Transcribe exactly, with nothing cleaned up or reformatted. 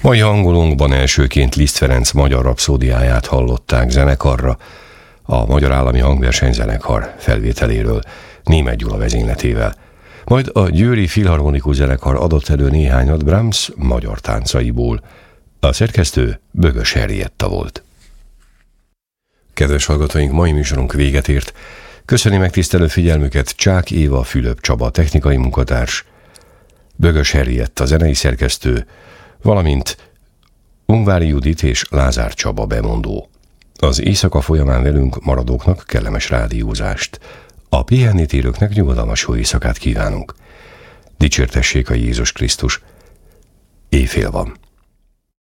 Mai hangolónkban elsőként Liszt Ferenc magyar rapszódiáját hallották zenekarra, a Magyar Állami Hangversenyzenekar felvételéről, Németh Gyula vezényletével. Majd a Győri Filharmonikus Zenekar adott elő néhányat Brahms magyar táncaiból. A szerkesztő Bögös Henrietta volt. Kedves hallgatóink, mai műsorunk véget ért. Köszöni megtisztelő figyelmüket Csák Éva, Fülöp Csaba technikai munkatárs, Bögös Henrietta zenei szerkesztő, valamint Ungvári Judit és Lázár Csaba bemondó. Az éjszaka folyamán velünk maradóknak kellemes rádiózást. A pihenni térőknek nyugodalmas jó éjszakát kívánunk. Dicsértessék a Jézus Krisztus. Éjfél van.